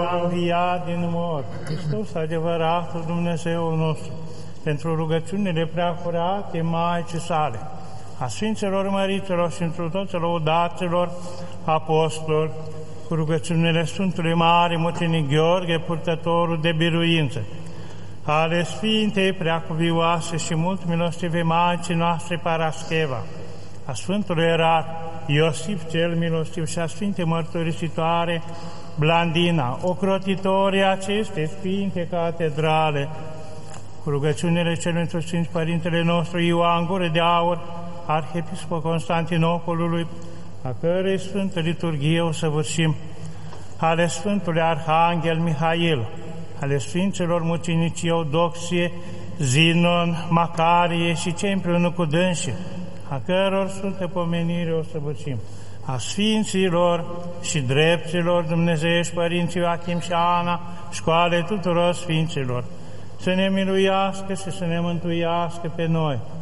a înviat din morți, Hristos adevăratul Dumnezeu nostru, pentru rugăciunile preacurate Maicii sale, a Sfinților Măriților și întru toți lăudaților apostoli, cu rugăciunile Sfântului Mare Mucenic Gheorghe, purtătorul de biruință, ale Sfintei Preacuvioase și mult milostive Maicii noastre Parascheva, a Sfântului Erat Iosif cel milostiv și a Sfintei Mărturisitoare Blandina, ocrotitorii acestei Sfinte Catedrale, cu rugăciunile celui Sfinți Părintele nostru Ioan Gură de Aur, Arhiepiscopul Constantinopolului, a cărei Sfântă Liturghie o săvârșim, ale Sfântului Arhanghel Mihail, ale Sfinților Mucenicii Eudoxie, Zinon, Macarie și cei împreună cu dânsii, a căror Sfântă Pomenire o săvârșim, a Sfinților și Drepților Dumnezeiești Părinții Joachim și Ana, școale tuturor Sfinților, să ne miluiască și să ne mântuiască pe noi,